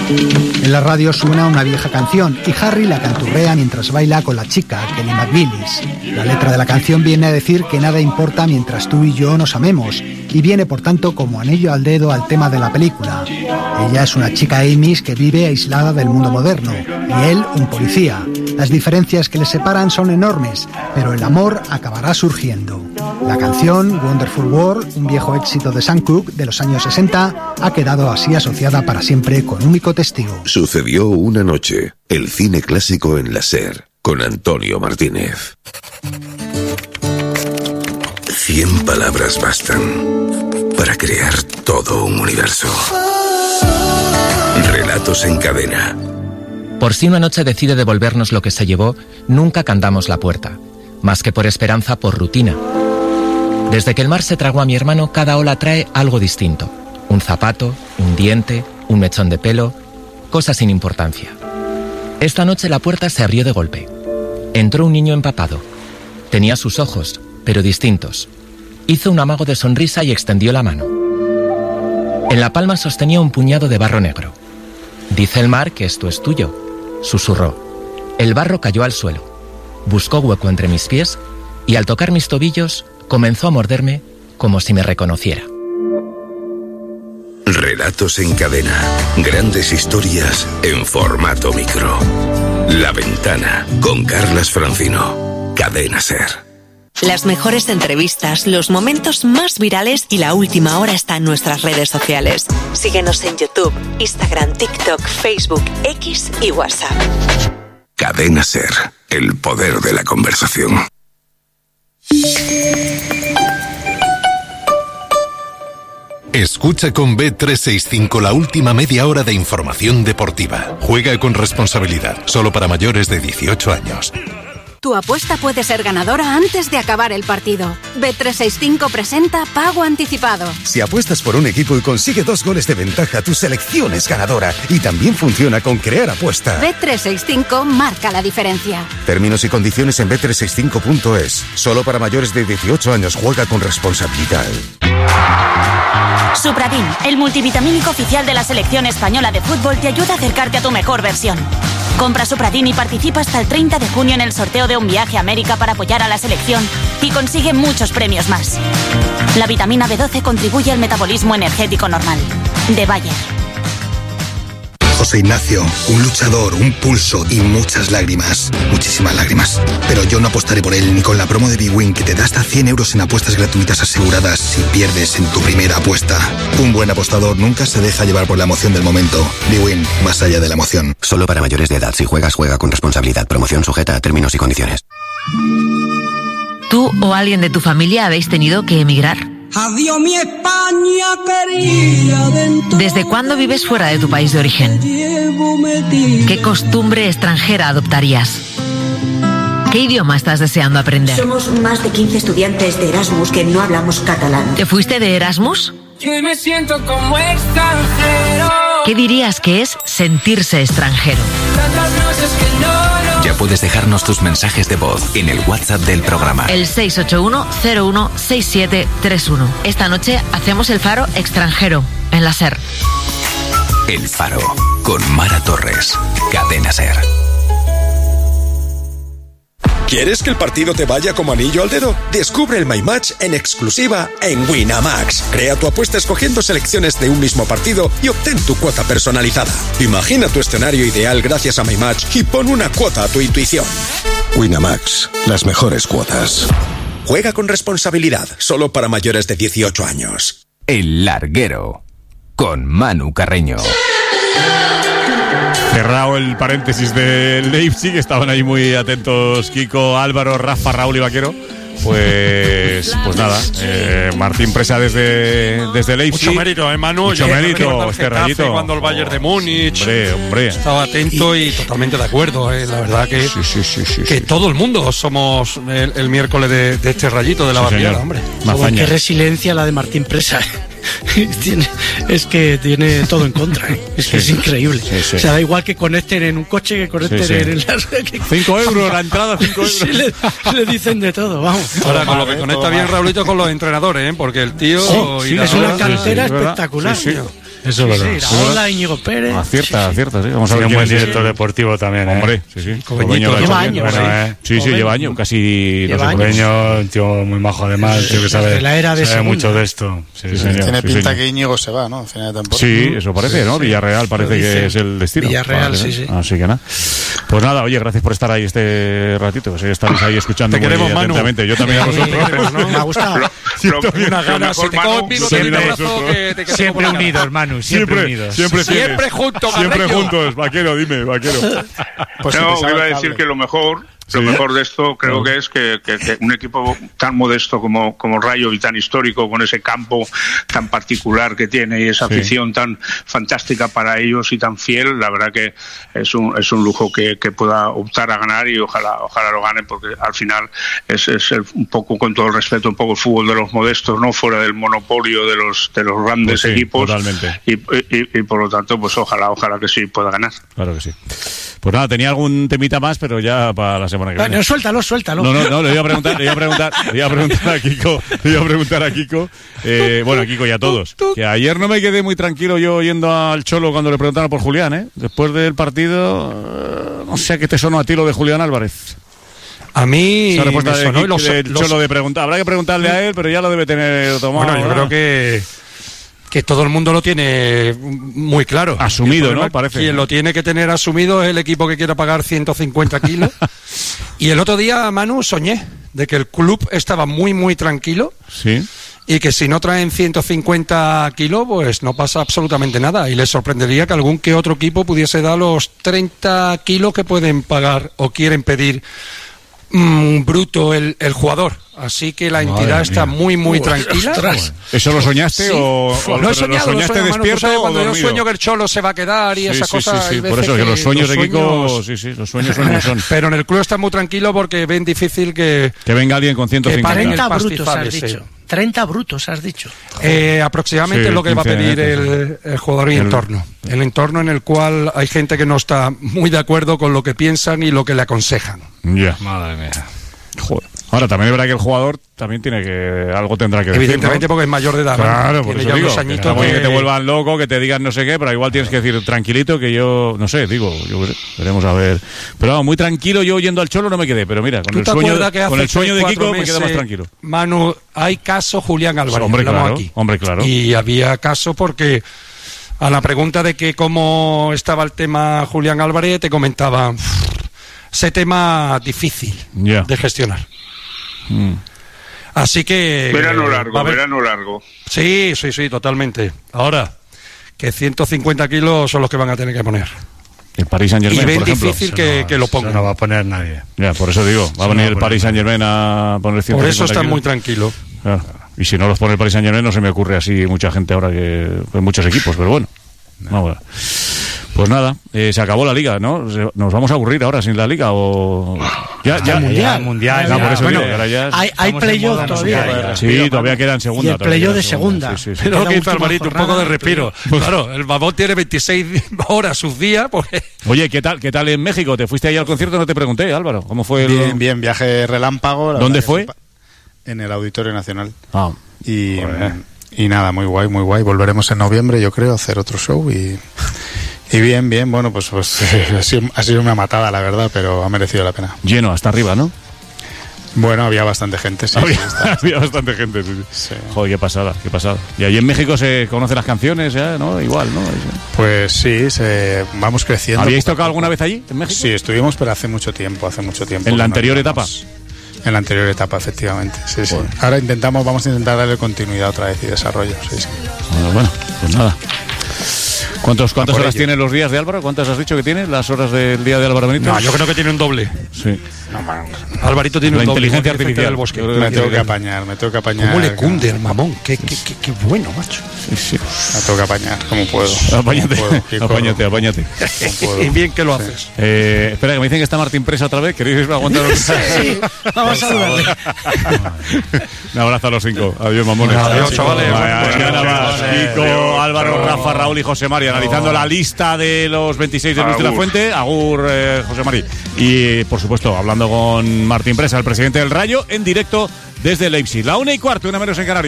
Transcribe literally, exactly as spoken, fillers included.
En la radio suena una vieja canción y Harry la canturrea mientras baila con la chica, Kelly McGillis. La letra de la canción viene a decir que nada importa mientras tú y yo nos amemos, y viene por tanto como anillo al dedo al tema de la película. Ella es una chica Amish que vive aislada del mundo moderno, y él un policía. Las diferencias que les separan son enormes, pero el amor acabará surgiendo. La canción Wonderful World, un viejo éxito de Sam Cooke de los años sesenta, ha quedado así asociada para siempre con Único Testigo. Sucedió una noche, el cine clásico en la SER, con Antonio Martínez. Cien palabras bastan para crear todo un universo. Relatos en cadena. Por si una noche decide devolvernos lo que se llevó, nunca cantamos la puerta, más que por esperanza, por rutina. Desde que el mar se tragó a mi hermano, cada ola trae algo distinto. Un zapato, un diente, un mechón de pelo, cosas sin importancia. Esta noche la puerta se abrió de golpe. Entró un niño empapado. Tenía sus ojos, pero distintos. Hizo un amago de sonrisa y extendió la mano. En la palma sostenía un puñado de barro negro. «Dice el mar que esto es tuyo», susurró. El barro cayó al suelo. Buscó hueco entre mis pies y al tocar mis tobillos comenzó a morderme como si me reconociera. Relatos en cadena. Grandes historias en formato micro. La Ventana con Carlas Francino. Cadena SER. Las mejores entrevistas, los momentos más virales y la última hora está en nuestras redes sociales. Síguenos en YouTube, Instagram, TikTok, Facebook, X y WhatsApp. Cadena SER. El poder de la conversación. Escucha con B trescientos sesenta y cinco la última media hora de información deportiva. Juega con responsabilidad, solo para mayores de dieciocho años. Tu apuesta puede ser ganadora antes de acabar el partido. B trescientos sesenta y cinco presenta Pago Anticipado. Si apuestas por un equipo y consigue dos goles de ventaja, tu selección es ganadora. Y también funciona con Crear Apuesta. B trescientos sesenta y cinco marca la diferencia. Términos y condiciones en B trescientos sesenta y cinco punto es. Solo para mayores de dieciocho años. Juega con responsabilidad. Supradin, el multivitamínico oficial de la selección española de fútbol, te ayuda a acercarte a tu mejor versión. Compra Supradin y participa hasta el treinta de junio en el sorteo de un viaje a América para apoyar a la selección y consigue muchos premios más. La vitamina B doce contribuye al metabolismo energético normal. De Bayer. José Ignacio, un luchador, un pulso y muchas lágrimas. Muchísimas lágrimas. Pero yo no apostaré por él ni con la promo de bwin que te da hasta cien euros en apuestas gratuitas aseguradas si pierdes en tu primera apuesta. Un buen apostador nunca se deja llevar por la emoción del momento. bwin, más allá de la emoción. Solo para mayores de edad. Si juegas, juega con responsabilidad. Promoción sujeta a términos y condiciones. ¿Tú o alguien de tu familia habéis tenido que emigrar? Adiós mi España querida. ¿Desde cuándo vives fuera de tu país de origen? ¿Qué costumbre extranjera adoptarías? ¿Qué idioma estás deseando aprender? Somos más de quince estudiantes de Erasmus que no hablamos catalán. ¿Te fuiste de Erasmus? Que me siento como extranjero. ¿Qué dirías que es sentirse extranjero? Tantas noches que no, no. Ya puedes dejarnos tus mensajes de voz en el WhatsApp del programa. El seis ocho uno cero uno seis siete tres uno. Esta noche hacemos el Faro extranjero en la SER. El Faro con Mara Torres. Cadena SER. ¿Quieres que el partido te vaya como anillo al dedo? Descubre el My Match en exclusiva en Winamax. Crea tu apuesta escogiendo selecciones de un mismo partido y obtén tu cuota personalizada. Imagina tu escenario ideal gracias a My Match y pon una cuota a tu intuición. Winamax, las mejores cuotas. Juega con responsabilidad, solo para mayores de dieciocho años. El Larguero, con Manu Carreño. Cerrado el paréntesis de Leipzig, estaban ahí muy atentos Kiko, Álvaro, Rafa, Raúl y Vaquero. Pues pues nada, eh, Martín Presa desde, desde Leipzig. Mucho mérito, ¿eh, Manu? Mucho Yo mérito, este rayito. Cuando el Bayern de Múnich. Hombre, hombre. Estaba atento y, y totalmente de acuerdo, ¿eh? La verdad que, sí, sí, sí, sí, que sí. todo el mundo somos el, el miércoles de, de este rayito de la sí, barriada, hombre. Qué resiliencia la de Martín Presa. Tiene, es que tiene todo en contra, ¿eh? Es que sí, es increíble. Sí, sí. O sea, da igual que conecten en un coche, que conecten sí, sí. en el... cinco euros la entrada, cinco euros. Sí, le, le dicen de todo, vamos. Ahora, con lo que conecta bien Raulito con los entrenadores, ¿eh? Porque el tío... Sí, sí, es una cantera sí, sí, espectacular. Sí, sí. Eso es verdad. Sí, Iraola, Íñigo Pérez. Acierta, sí, acierta, sí. Vamos a ver. Un quién buen es director deportivo también, ¿eh? Hombre, sí, sí. Cobeñito, lleva años, bueno, ¿eh? Sí, sí, lleva años, casi. Lleva no sé, años. Cobeño, un tío muy majo además, tío que sabe, de la era de sabe segunda. mucho de esto. Sí, Sí, sí. señor. Tiene Sí, pinta señor. que Íñigo se va, ¿no? A final de temporada. Sí, eso parece, ¿no? sí. Villarreal parece Lo que dice. es el destino. Villarreal, Parece, sí, ¿eh? sí. Así que nada. Pues nada, oye, gracias por estar ahí este ratito. Que sé que estáis ahí escuchando Te muy queremos, Manu. atentamente. Yo también a vosotros. Me ha gustado. Lo- lo- Una lo gana, mejor, si te Manu, cago en vivo, te siempre- doy un abrazo que te queremos siempre por la cara. unidos, Manu, siempre, Siempre, unidos. siempre tienes. Siempre juntos, Siempre Carreño. juntos, vaquero, dime, vaquero. Pues no, se te iba a sabe el decir cable. que lo mejor, lo Sí. mejor de esto creo que es que, que- que un equipo tan modesto como, como Rayo y tan histórico, con ese campo tan particular que tiene y esa Sí. afición tan fantástica para ellos y tan fiel, la verdad que es un, es un lujo que, que pueda optar a ganar y ojalá, ojalá lo gane, porque al final es, es el- un poco, con todo el respeto, un poco el fútbol de los modestos, ¿no? Fuera del monopolio de los, de los grandes Pues sí, equipos. totalmente. Y, y- y por lo tanto, pues ojalá, ojalá que sí pueda ganar. Claro que sí. Pues nada, tenía algún temita más, pero ya para la semana que viene. Bueno, suéltalo, suéltalo. No, no, no, le iba a preguntar, le iba a preguntar, le iba a preguntar a Kiko, le iba a preguntar a Kiko, eh, bueno, a Kiko y a todos, que ayer no me quedé muy tranquilo yo oyendo al Cholo cuando le preguntaron por Julián, ¿eh? Después del partido, eh, no sé qué te sonó a ti lo de Julián Álvarez. A mí Esa respuesta me de sonó y Kiko- los- del los- Cholo de preguntar, habrá que preguntarle a él, pero ya lo debe tener tomado. Bueno, yo ¿no? creo que que todo el mundo lo tiene muy claro. Asumido, El problema, ¿no? Parece. Quien lo tiene que tener asumido es el equipo que quiera pagar ciento cincuenta kilos. Y el otro día, Manu, soñé de que el club estaba muy, muy tranquilo Sí. y que si no traen ciento cincuenta kilos, pues no pasa absolutamente nada. Y les sorprendería que algún que otro equipo pudiese dar los treinta kilos que pueden pagar o quieren pedir mm, bruto el, el jugador. Así que la entidad Madre está mía. muy, muy Uy, tranquila. ostras. ¿Eso lo soñaste Sí. o, o Lo he pero soñado, lo lo soñaste sueño, Manu, tú despierto sabes, o cuando yo dormido? sueño que el Cholo se va a quedar y Sí, esas sí, cosas. sí, sí, hay por veces eso que los sueños de Kiko, sueños- sí, sí, los sueños son lo que son. Pero en el club está muy tranquilo porque ven difícil que, Que venga alguien con ciento que cincuenta. paguen el treinta brutos pastizal has ese. dicho. treinta brutos has dicho. Eh, aproximadamente Sí, es lo que va a quince pedir netos, el, el jugador y El- entorno. El entorno en el cual hay gente que no está muy de acuerdo con lo que piensan y lo que le aconsejan. Ya. Madre mía. Joder. Ahora, también es verdad que el jugador también tiene que... Algo tendrá que decir, Evidentemente ¿no? porque es mayor de edad. Claro, ¿no? por Tiene eso ya digo. unos añitos Está muy bien que- que te vuelvan loco, que te digan no sé qué, pero igual tienes que decir tranquilito que yo, no sé, digo, yo qué sé, veremos a ver. Pero vamos, muy tranquilo yo oyendo al Cholo no me quedé, pero mira, con ¿Tú el te sueño, acuerdas que hace con el sueño tres, de cuatro Kiko me quedo más meses, tranquilo. Manu, hay caso Julián Álvarez. Hombre, hablamos claro, aquí. hombre, claro. Y había caso porque a la pregunta de que cómo estaba el tema Julián Álvarez, te comentaba ese tema difícil Ya. de gestionar. Mm. Así que... Verano eh, largo, va a haber- verano largo. Sí, sí, sí, totalmente. Ahora, que ciento cincuenta kilos son los que van a tener que poner. El Paris Saint Y Germain, ven por ejemplo. difícil que, que lo pongan. no va a poner nadie. Ya, por eso digo, va a Eso venir no el va a Paris poner Saint Germain a poner ciento cincuenta Por eso están kilos. muy tranquilos. Claro. Y si no los pone el Paris Saint Germain no se me ocurre así mucha gente ahora que... Pues muchos equipos, pero bueno. Vamos a ver. Pues nada, eh, se acabó la liga, ¿no? Se- ¿Nos vamos a aburrir ahora sin la liga o...? Ya, ya, El mundial. ya, mundial. No, por eso Bueno, digo, ahora ya... hay, hay playoff todavía. Sí, todavía queda en segunda. Y el todavía playoff queda de en segunda. Sí, sí, sí. Pero lo que hizo última Alvarito, un jornada, poco de respiro. Claro, el babón tiene veintiséis horas sus días. Pues... Oye, ¿qué tal, ¿qué tal en México? ¿Te fuiste ahí al concierto? No te pregunté, Álvaro. ¿Cómo fue el...? Bien, bien, viaje relámpago. la ¿Dónde verdad que fue? pa- En el Auditorio Nacional. Ah. Y, y nada, muy guay, muy guay. Volveremos en noviembre, yo creo, a hacer otro show y... Y bien, bien, bueno, pues, pues ha, sido, ha sido una matada, la verdad, pero ha merecido la pena. Lleno, hasta arriba, ¿no? Bueno, había bastante gente, sí. había, sí, está. había bastante gente, sí, sí. Joder, qué pasada, qué pasada. Y allí en México se conocen las canciones, ¿ya? ¿No? Igual, ¿no? Pues sí, se, vamos creciendo. ¿Habíais poco a tocado poco. alguna vez allí, en México? Sí, estuvimos, pero hace mucho tiempo, hace mucho tiempo. ¿En la que no anterior íbamos. En la anterior etapa, efectivamente, sí, sí. Ahora intentamos, vamos a intentar darle continuidad otra vez y desarrollo, sí, sí. Bueno, bueno, pues nada. ¿Cuántos, ¿Cuántas por horas ello. tienen los días de Álvaro? ¿Cuántas has dicho que tiene las horas del día de Álvaro Benítez? No, yo creo que tiene un doble. Sí. Alvarito tiene La un doble. inteligencia igual que artificial. Fete del Bosque. Yo creo que Me tengo que tiene- apañar, me tengo que apañar. ¿Cómo le cunde el mamón? Qué, qué, qué, qué bueno, macho. Sí, sí. Me tengo que apañar, como puedo. Apáñate, Como puedo, que corro. apáñate, apáñate. Como puedo. Y bien que lo haces. Eh, espera, que me dicen que está Martín Presa otra vez. ¿Queréis aguantar? Sí, vamos a saludarle. Un abrazo a los cinco. Adiós, mamones. Adiós, chavales. Mañana más. Kiko, Adiós. Álvaro, Rafa, Raúl y José Mari analizando la lista de los veintiséis de Luis de la Agur. Fuente. Agur, eh, José Mari. Y, por supuesto, hablando con Martín Presa, el presidente del Rayo, en directo desde Leipzig. La una y cuarto, una menos en Canarias.